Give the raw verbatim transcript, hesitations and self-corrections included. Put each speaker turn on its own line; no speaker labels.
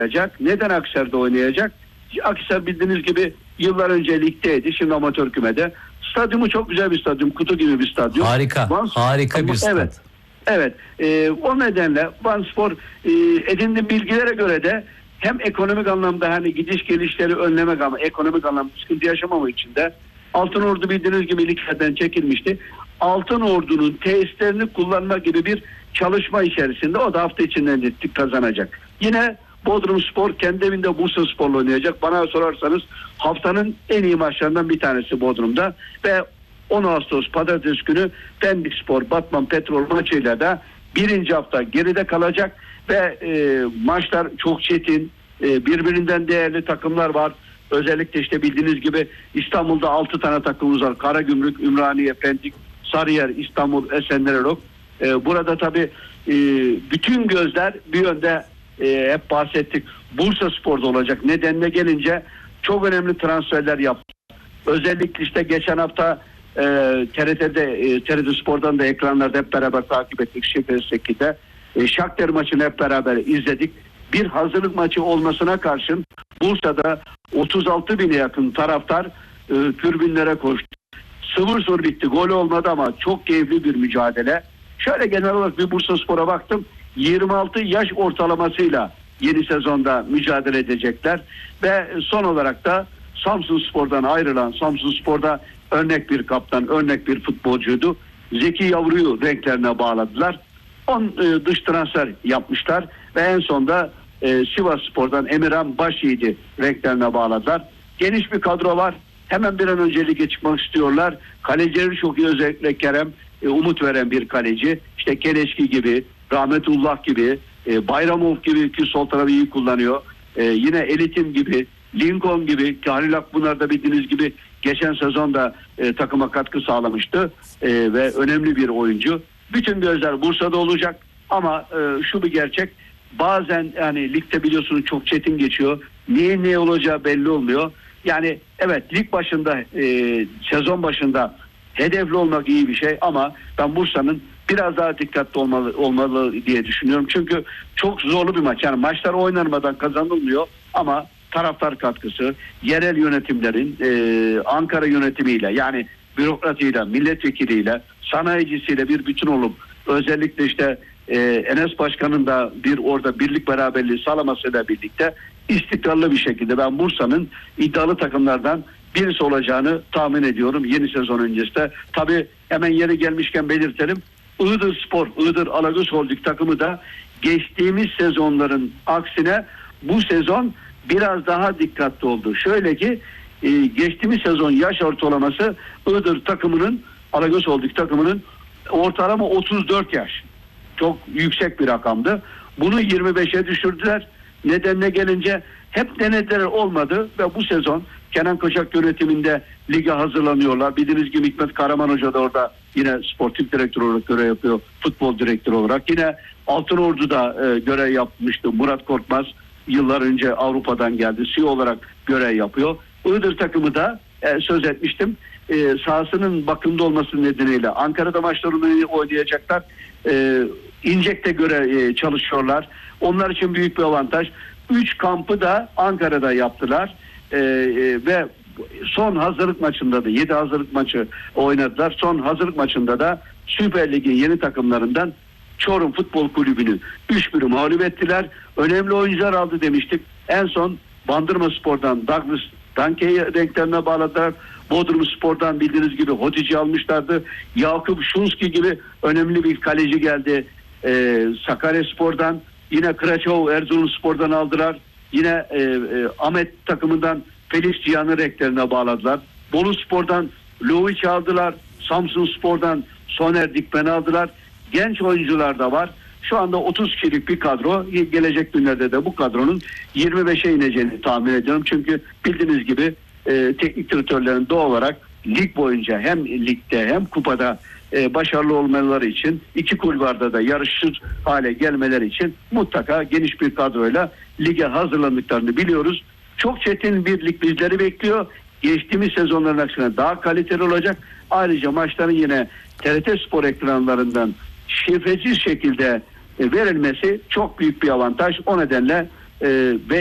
oynayacak. Neden Akhisar'da oynayacak? Akhisar bildiğiniz gibi yıllar önce ligdeydi. Şimdi amatör kümede. Stadyumu çok güzel bir stadyum. Kutu gibi bir stadyum.
Harika.
Van,
harika bir stadyum.
Evet. Evet. E, o nedenle Vanspor e, edindiğim bilgilere göre de hem ekonomik anlamda hani gidiş gelişleri önlemek ama ekonomik anlamda sıkıntı yaşamamak için de Altınordu bildiğiniz gibi liglerden çekilmişti. Altınordu'nun tesislerini kullanma gibi bir çalışma içerisinde o da hafta içinden ettik kazanacak. Yine Bodrumspor kendi evinde Bursaspor'la oynayacak. Bana sorarsanız haftanın en iyi maçlarından bir tanesi Bodrum'da ve on Ağustos Pazartesi günü Pendikspor Batman Petrol maçıyla da birinci hafta geride kalacak ve e, maçlar çok çetin, e, birbirinden değerli takımlar var. Özellikle işte bildiğiniz gibi İstanbul'da altı tane takımımız var. Karagümrük, Ümraniye, Pendik, Sarıyer, İstanbul, Esenlerolog. E, burada tabii e, bütün gözler bir yönde e, hep bahsettik. Bursaspor'da olacak. Nedenine gelince çok önemli transferler yaptı. Özellikle işte geçen hafta e, T R T'de e, T R T Spor'dan da ekranlarda hep beraber takip ettik. Şifre sekizde e, Shakhtar maçını hep beraber izledik. Bir hazırlık maçı olmasına karşın Bursa'da otuz altı bine yakın taraftar e, tribünlere koştu. Sıfır sıfır bitti. Gol olmadı ama çok keyifli bir mücadele. Şöyle genel olarak bir Bursaspor'a baktım. yirmi altı yaş ortalamasıyla yeni sezonda mücadele edecekler. Ve son olarak da Samsunspor'dan ayrılan, Samsunspor'da örnek bir kaptan, örnek bir futbolcuydu. Zeki Yavru'yu renklerine bağladılar. on e, dış transfer yapmışlar ve en sonda e, Sivasspor'dan Emirhan Başyiğit'i renklerine bağladılar. Geniş bir kadro var. Hemen bir an önce lige çıkmak istiyorlar. Kalecileri çok iyi, özellikle Kerem e, umut veren bir kaleci. İşte Keleşki gibi, Rahmetullah gibi, e, Bayramov gibi ki sol tarafı iyi kullanıyor. E, yine Elitim gibi, Lincoln gibi ki Halil Akbunar da bildiğiniz gibi geçen sezonda e, takıma katkı sağlamıştı e, ve önemli bir oyuncu. Bütün gözler Bursa'da olacak ama e, şu bir gerçek, bazen yani ligde biliyorsunuz çok çetin geçiyor. Niye ne olacağı belli olmuyor. Yani evet, lig başında e, sezon başında hedefli olmak iyi bir şey ama ben Bursa'nın biraz daha dikkatli olmalı, olmalı diye düşünüyorum. Çünkü çok zorlu bir maç. Yani maçlar oynanmadan kazanılmıyor ama taraftar katkısı, yerel yönetimlerin e, Ankara yönetimiyle, yani bürokratıyla, milletvekiliyle, sanayicisiyle bir bütün olup özellikle işte e, Enes Başkan'ın da bir orada birlik beraberliği sağlamasıyla birlikte istikrarlı bir şekilde ben Bursa'nın iddialı takımlardan birisi olacağını tahmin ediyorum yeni sezon öncesinde. Tabii hemen yeri gelmişken belirtelim. Iğdırspor, Iğdır Alagöz Holding takımı da geçtiğimiz sezonların aksine bu sezon biraz daha dikkatli oldu. Şöyle ki e, geçtiğimiz sezon yaş ortalaması Iğdır takımının, Alagöz Holding takımının ortalama otuz dört yaş. Çok yüksek bir rakamdı. Bunu yirmi beşe düşürdüler. Nedenine gelince hep denediler, olmadı ve bu sezon Kenan Koçak yönetiminde lige hazırlanıyorlar. Bildiğiniz gibi Hikmet Karaman Hoca da orada yine sportif direktör olarak görev yapıyor. Futbol direktörü olarak. Yine Altınordu'da e, görev yapmıştı. Murat Korkmaz yıllar önce Avrupa'dan geldi. C E O olarak görev yapıyor. Iğdır takımı da e, söz etmiştim. E, sahasının bakımda olması nedeniyle Ankara'da maçlarını oynayacaklar. E, İncek'te göre e, çalışıyorlar. Onlar için büyük bir avantaj. Üç kampı da Ankara'da yaptılar. E, e, ve son hazırlık maçında da yedi hazırlık maçı oynadılar. Son hazırlık maçında da Süper Lig'in yeni takımlarından Çorum Futbol Kulübü'nü üç bir mağlup ettiler. Önemli oyuncular aldı demiştik. En son Bandırmaspor'dan Douglas Danke'yi renklerine bağladılar. Bodrumspor'dan bildiğiniz gibi Hodici'yi almışlardı. Yakup Şunski gibi önemli bir kaleci geldi. Ee, Sakaryaspor'dan yine Kraçov Erzurumspor'dan aldılar. Yine e, e, Ahmet takımından Felix Cihan'ı renklerine bağladılar. Boluspor'dan Lovic aldılar. Samsunspor'dan Soner Dikmen'i aldılar. Genç oyuncular da var. Şu anda otuz kişilik bir kadro. Gelecek günlerde de bu kadronun yirmi beşe ineceğini tahmin ediyorum. Çünkü bildiğiniz gibi e, teknik direktörlerin doğal olarak lig boyunca hem ligde hem kupada e, başarılı olmaları için, iki kulvarda da yarışır hale gelmeleri için mutlaka geniş bir kadroyla lige hazırlandıklarını biliyoruz. Çok çetin bir lig bizleri bekliyor. Geçtiğimiz sezonların aksine daha kaliteli olacak. Ayrıca maçların yine T R T Spor ekranlarından şifresiz şekilde verilmesi çok büyük bir avantaj. O nedenle e, ve